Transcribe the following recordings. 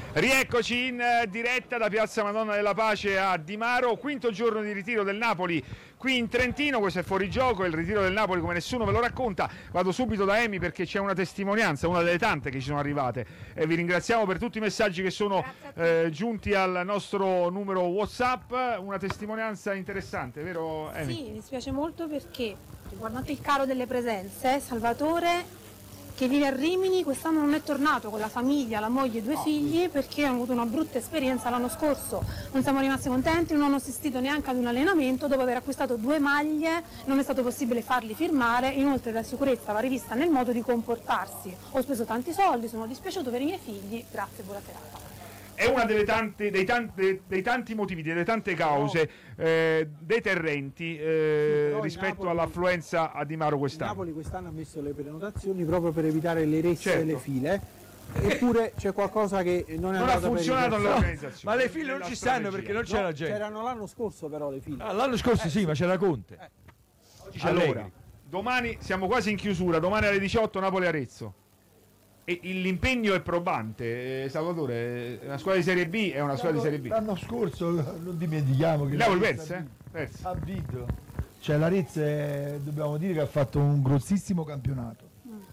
Rieccoci in diretta da Piazza Madonna della Pace a Di Maro, quinto giorno di ritiro del Napoli qui in Trentino. Questo è Fuorigioco, il ritiro del Napoli come nessuno ve lo racconta. Vado subito da Emi perché c'è una testimonianza, una delle tante che ci sono arrivate, e vi ringraziamo per tutti i messaggi che sono giunti al nostro numero WhatsApp. Una testimonianza interessante, vero Emi? Sì, mi dispiace molto perché riguardante il calo delle presenze, Salvatore, che vive a Rimini, quest'anno non è tornato con la famiglia, la moglie e 2 figli, perché hanno avuto una brutta esperienza l'anno scorso. Non siamo rimasti contenti, non hanno assistito neanche ad un allenamento, dopo aver acquistato 2 maglie non è stato possibile farli firmare. Inoltre la sicurezza va rivista nel modo di comportarsi. Ho speso tanti soldi, sono dispiaciuto per i miei figli, grazie, buona serata. È una dei tanti motivi, delle tante cause deterrenti rispetto Napoli, all'affluenza a Di Maro quest'anno. Napoli quest'anno ha messo le prenotazioni proprio per evitare le resse Certo. e le file, eppure c'è qualcosa che non è Non ha andato funzionato per il nell'organizzazione. Ma le file non nella ci stanno strategia. perché non c'era gente. C'erano l'anno scorso però le file. L'anno scorso sì, ma c'era Conte. Oggi c'è Allora, Allegri. domani siamo quasi in chiusura, domani alle 18 Napoli-Arezzo. E l'impegno è probante, Salvatore, una squadra di Serie B è una squadra di Serie B. L'anno scorso non dimentichiamo che Il Napoli l'Arezzo perse? ha vinto. Cioè l'Arezzo dobbiamo dire che ha fatto un grossissimo campionato.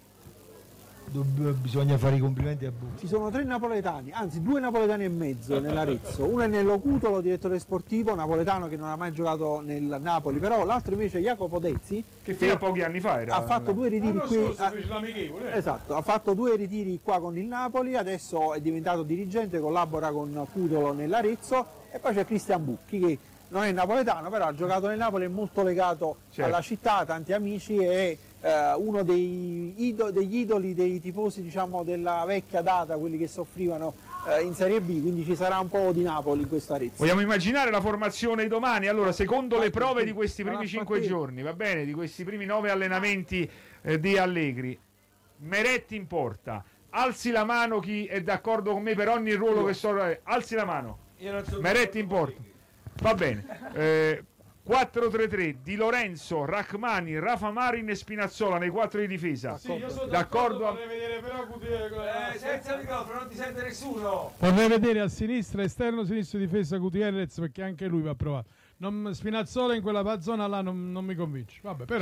Bisogna fare i complimenti a Bucchi. Ci sono 3 napoletani, anzi 2 napoletani e mezzo nell'Arezzo. Uno è Nello Cutolo, direttore sportivo, napoletano che non ha mai giocato nel Napoli, però l'altro invece è Jacopo Dezzi, Che fino a pochi anni fa era. ha fatto 2 ritiri qui. l'amichevole. Esatto, ha fatto 2 ritiri qua con il Napoli, adesso è diventato dirigente, collabora con Cutolo nell'Arezzo, e poi c'è Cristian Bucchi che non è napoletano, però ha giocato nel Napoli, è molto legato alla città, ha tanti amici, è uno degli idoli dei tifosi, diciamo, della vecchia data, quelli che soffrivano in Serie B, quindi ci sarà un po' di Napoli in questa Arezzo. Vogliamo immaginare la formazione di domani? Allora, secondo le prove di questi primi 5 giorni, va bene, di questi primi 9 allenamenti di Allegri, Meretti in porta, alzi la mano chi è d'accordo con me per ogni ruolo che sto... Alzi la mano. Meretti in porta. Va bene. 4-3-3 Di Lorenzo, Rachmani, Rafa Marin e Spinazzola nei 4 di difesa. Sì, io sono d'accordo. Vorrei vedere però senza microfono, non ti sente nessuno. Vorrei vedere a sinistra, esterno sinistro difesa Gutierrez, perché anche lui va provato. Spinazzola in quella zona là non mi convince. Vabbè, però